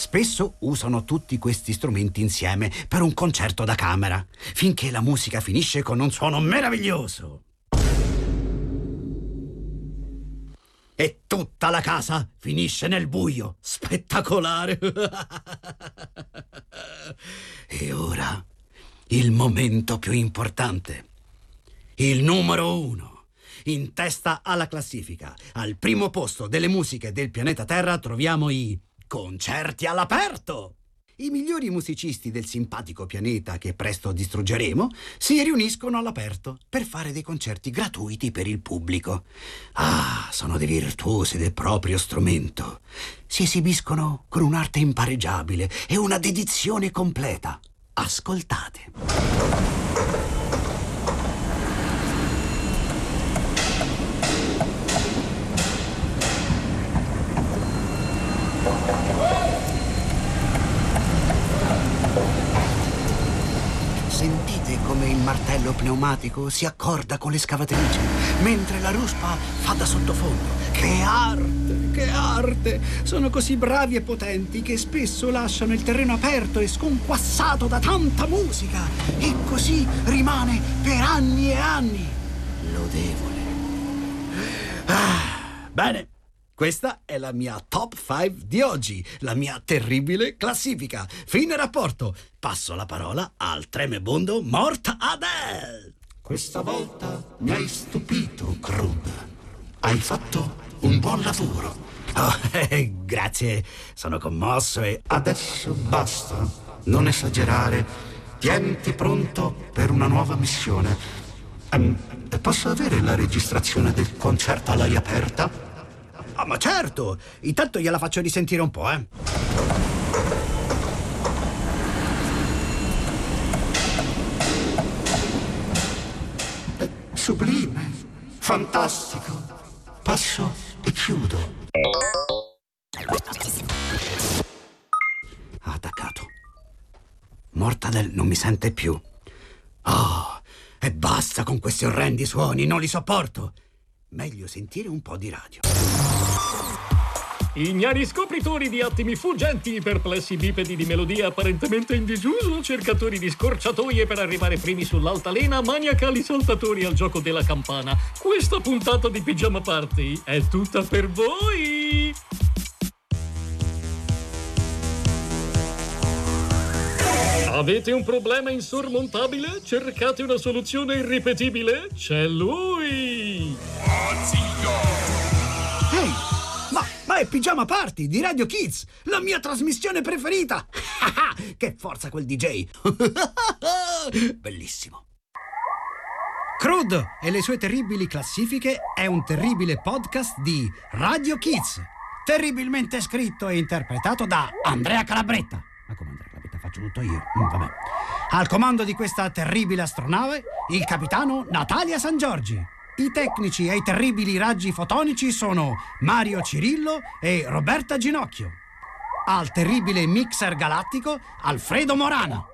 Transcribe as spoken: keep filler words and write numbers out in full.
Spesso usano tutti questi strumenti insieme per un concerto da camera, finché la musica finisce con un suono meraviglioso. E tutta la casa finisce nel buio. Spettacolare! E ora, il momento più importante. Il numero uno. In testa alla classifica, al primo posto delle musiche del pianeta Terra, troviamo i concerti all'aperto. I migliori musicisti del simpatico pianeta che presto distruggeremo si riuniscono all'aperto per fare dei concerti gratuiti per il pubblico. Ah, sono dei virtuosi del proprio strumento. Si esibiscono con un'arte impareggiabile e una dedizione completa. Ascoltate. Sentite come il martello pneumatico si accorda con l'escavatrice, mentre la ruspa fa da sottofondo. Che arte, che arte! Sono così bravi e potenti che spesso lasciano il terreno aperto e sconquassato da tanta musica, e così rimane per anni e anni. Lodevole. Ah, bene. Questa è la mia top cinque di oggi, la mia terribile classifica. Fine rapporto. Passo la parola al tremebondo Mort Adele. Questa volta mi hai stupito, Krud. Hai fatto un buon lavoro. Oh, eh, grazie, sono commosso e... Adesso basta, non esagerare. Tieniti pronto per una nuova missione. Um, posso avere la registrazione del concerto all'aria aperta? Ah, ma certo! Intanto gliela faccio risentire un po', eh. Sublime, fantastico. Passo e chiudo. Attaccato. Mort Adele non mi sente più. Oh, e basta con questi orrendi suoni, non li sopporto. Meglio sentire un po' di radio. Ignari scopritori di attimi fuggenti, perplessi bipedi di melodia apparentemente in disuso, cercatori di scorciatoie per arrivare primi sull'altalena, maniacali saltatori al gioco della campana. Questa puntata di Pigiama Party è tutta per voi! Avete un problema insormontabile? Cercate una soluzione irripetibile? C'è lui! Ehi, ma, ma è Pigiama Party di Radio Kids, la mia trasmissione preferita! Che forza quel D J! Bellissimo! Krud e le sue terribili classifiche è un terribile podcast di Radio Kids, terribilmente scritto e interpretato da Andrea Calabretta. Ma come Andrea Calabretta? Faccio tutto io. Mm, vabbè. Al comando di questa terribile astronave, il capitano Natalia San Giorgi. I tecnici e i terribili raggi fotonici sono Mario Cirillo e Roberta Ginocchio. Al terribile mixer galattico, Alfredo Morana.